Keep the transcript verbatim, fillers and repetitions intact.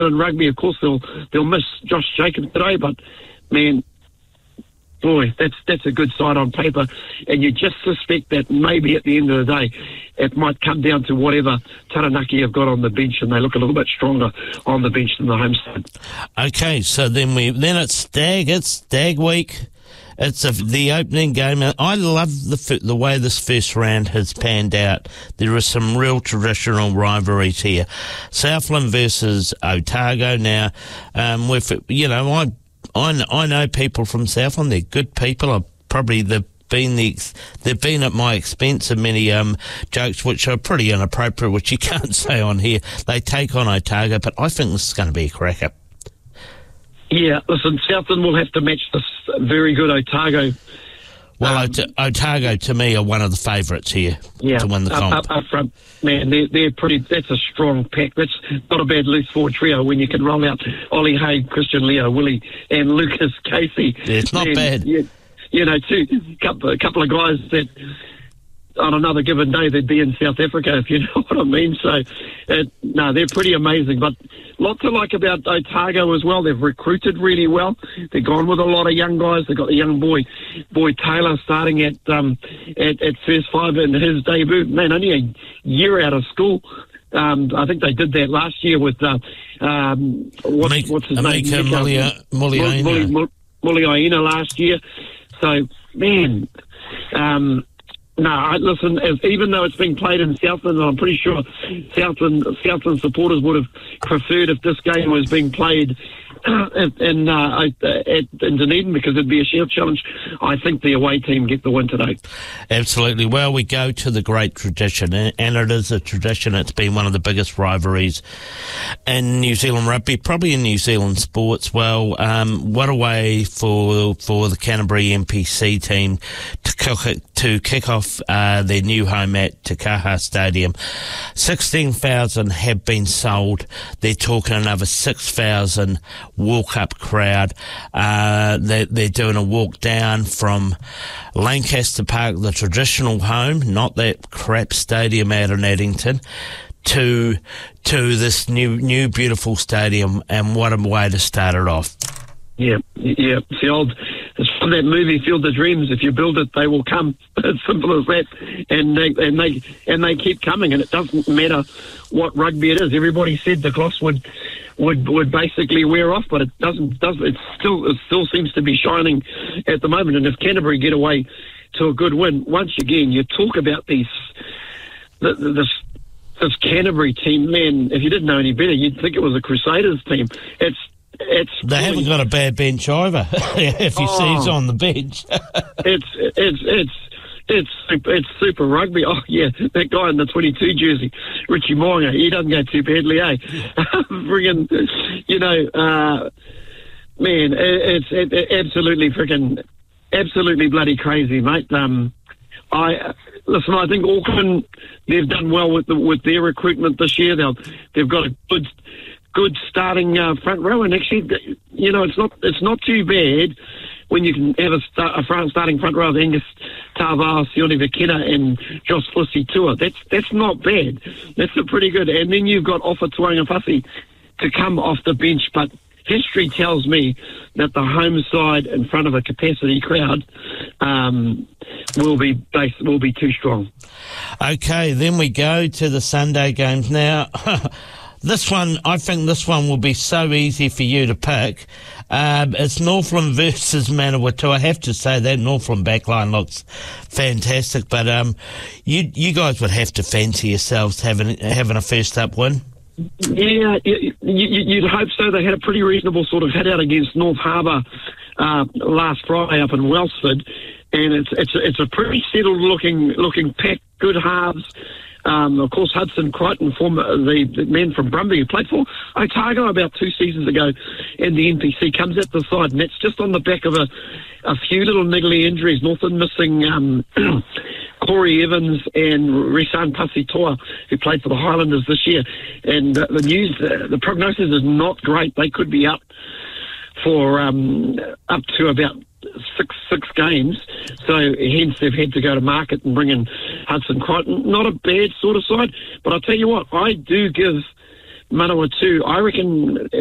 in rugby. Of course, they'll they'll miss Josh Jacobs today, but man, boy, that's that's a good side on paper. And you just suspect that maybe at the end of the day, it might come down to whatever Taranaki have got on the bench, and they look a little bit stronger on the bench than the home side. Okay, so then we then it's Stag, it's Stag week. It's a, the opening game. I love the the way this first round has panned out. There are some real traditional rivalries here. Southland versus Otago. Now, um, with you know, I, I I know people from Southland. They're good people. I probably they've been the they've been at my expense in many um jokes which are pretty inappropriate, which you can't say on here. They take on Otago, but I think this is going to be a cracker. Yeah, listen, Southland will have to match this very good Otago. Well, um, Ot- Otago, to me, are one of the favourites here yeah, to win the comp. Up, up, up front, man, they're, they're pretty, that's a strong pack. That's not a bad loose forward trio when you can roll out Ollie Hay, Christian Leo, Willie, and Lucas Casey. Yeah, it's not and, bad. You, you know, two, couple, a couple of guys that on another given day they'd be in South Africa, if you know what I mean. So, uh, no, they're pretty amazing. But lots to like about Otago as well. They've recruited really well. They've gone with a lot of young guys. They've got the young boy, boy Taylor, starting at um, at, at first five in his debut. Man, only a year out of school. Um, I think they did that last year with uh, um, what, Amika, what's his Amika name? Mulia, Muliaina. Muli, Muli, Muliaina last year. So, man. Um, No, I, listen, as, even though it's being played in Southland, and I'm pretty sure Southland Southland supporters would have preferred if this game was being played in, uh, at, in Dunedin, because it'd be a Shield challenge. I think the away team get the win today. Absolutely. Well, we go to the great tradition, and it is a tradition. It's been one of the biggest rivalries in New Zealand rugby, probably in New Zealand sports. Well, um, what a way for for the Canterbury N P C team to kick, to kick off uh, their new home at Te Kaha Stadium. sixteen thousand have been sold. They're talking another six thousand walk-up crowd. Uh, they, they're doing a walk down from Lancaster Park, the traditional home, not that crap stadium out in Addington, to to this new new beautiful stadium, and what a way to start it off. Yeah, yeah. It's the old, it's from that movie Field of Dreams. If you build it, they will come. As simple as that. And they and they and they keep coming. And it doesn't matter what rugby it is. Everybody said the gloss would would would basically wear off, but it doesn't. Doesn't it still it still seems to be shining at the moment. And if Canterbury get away to a good win, once again, you talk about these this this Canterbury team. Man, if you didn't know any better, you'd think it was a Crusaders team. It's It's they fully, haven't got a bad bench either. If you oh, see who's on the bench, it's it's it's it's super, it's super rugby. Oh yeah, that guy in the twenty-two jersey, Richie Mo'unga, he doesn't go too badly, eh? Friggin', you know, uh, man, it, it's it, it absolutely freaking, absolutely bloody crazy, mate. Um, I listen. I think Auckland, they've done well with the, with their recruitment this year. They'll they've got a good. good starting uh, front row, and actually, you know, it's not it's not too bad when you can have a, start, a front, starting front row of Angus Tavao, Sione Vakena, and Josh Fusi Tua. That's that's not bad. That's a pretty good. And then you've got Ofa Tuangafasi to come off the bench, but history tells me that the home side in front of a capacity crowd um, will be base, will be too strong. Okay, then we go to the Sunday games now. This one, I think this one will be so easy for you to pick. Um, it's Northland versus Manawatu. I have to say that Northland backline looks fantastic, but um, you you guys would have to fancy yourselves having having a first up win. Yeah, you, you, you'd hope so. They had a pretty reasonable sort of hit out against North Harbour uh, last Friday up in Welsford, and it's it's it's a pretty settled looking looking pack, good halves. Um, of course, Hudson Crichton, former the, the man from Brumby who played for Otago about two seasons ago in the N P C, comes at the side, and that's just on the back of a, a few little niggly injuries. Northern missing um, Corey Evans and Risan Pasitoa, who played for the Highlanders this year. And uh, the news, uh, the prognosis is not great. They could be out for um, up to about six six games, so hence they've had to go to market and bring in Hudson Crichton. Not a bad sort of side, but I'll tell you what, I do give Manawatu, I reckon